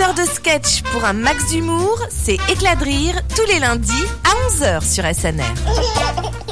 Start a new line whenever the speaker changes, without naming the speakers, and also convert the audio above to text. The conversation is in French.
heures de sketch pour un max d'humour, c'est Éclat de rire tous les lundis à 11h sur SNR.